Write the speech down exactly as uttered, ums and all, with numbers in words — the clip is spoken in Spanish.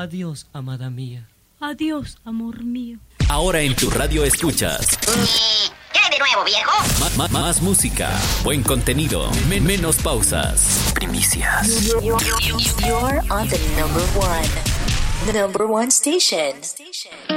Adiós, amada mía. Adiós, amor mío. Ahora en tu radio escuchas. ¿Qué hay de nuevo, viejo? Ma- ma- más música, buen contenido, men- menos pausas, primicias. You're, you're, you're on the number one. The number one station.